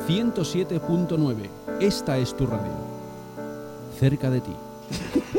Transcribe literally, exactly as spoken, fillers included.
ciento siete punto nueve. Esta es tu radio. Cerca de ti.